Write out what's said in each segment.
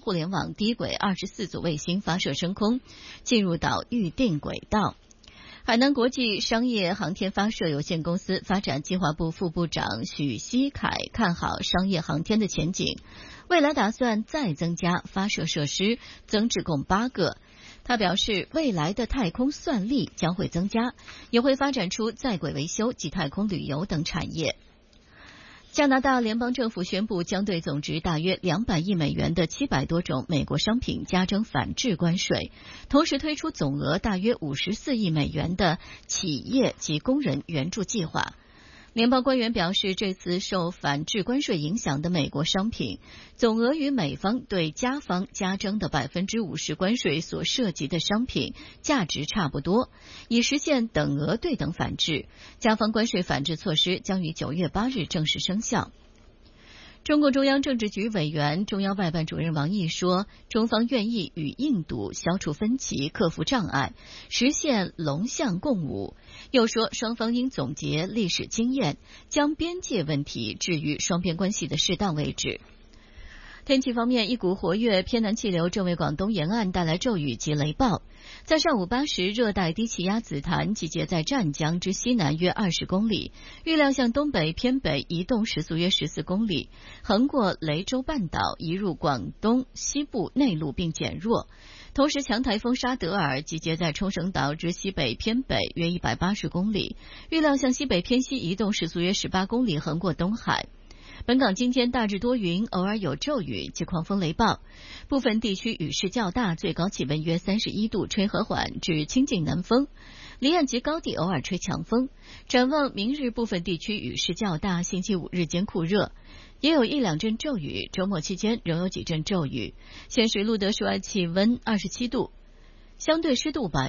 互联网低轨24组卫星发射升空，进入到预定轨道。海南国际商业航天发射有限公司发展计划部副部长许希凯看好商业航天的前景，未来打算再增加发射设施，增至共8个。他表示，未来的太空算力将会增加，也会发展出在轨维修及太空旅游等产业。加拿大联邦政府宣布将对总值大约200亿美元的700多种美国商品加征反制关税，同时推出总额大约54亿美元的企业及工人援助计划。联邦官员表示，这次受反制关税影响的美国商品总额与美方对加方加征的50%关税所涉及的商品价值差不多，以实现等额对等反制。加方关税反制措施将于9月8日正式生效。中共中央政治局委员、中央外办主任王毅说，中方愿意与印度消除分歧、克服障碍，实现龙象共舞。又说，双方应总结历史经验，将边界问题置于双边关系的适当位置。天气方面，一股活跃偏南气流正为广东沿岸带来骤雨及雷暴。在上午8时，热带低气压紫檀集结在湛江之西南约20公里，预料向东北偏北移动，时速约14公里，横过雷州半岛，移入广东西部内陆并减弱。同时，强台风沙德尔集结在冲绳岛之西北偏北约180公里，预料向西北偏西移动，时速约18公里，横过东海。本港今天大致多云，偶尔有骤雨及狂风雷暴，部分地区雨势较大，最高气温约31度，吹和缓至清劲南风，离岸及高地偶尔吹强风。展望明日部分地区雨势较大，星期5日间酷热，也有1-2阵骤雨，周末期间仍有几阵骤雨。现时录得室外气温27度，相对湿度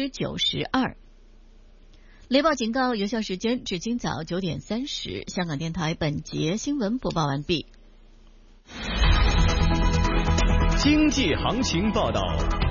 92%。雷暴警告有效时间至今早9点30。香港电台本节新闻播报完毕。 经济行情报道。